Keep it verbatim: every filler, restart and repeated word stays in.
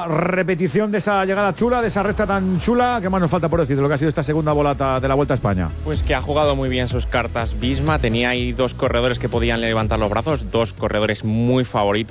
una repetición de esa llegada chula, de esa recta tan chula. ¿Qué más nos falta por decir de lo que ha sido esta segunda volata de la Vuelta a España? Pues que ha jugado muy bien sus cartas Visma. Tenía ahí dos corredores que podían levantar los brazos, dos corredores muy favoritos.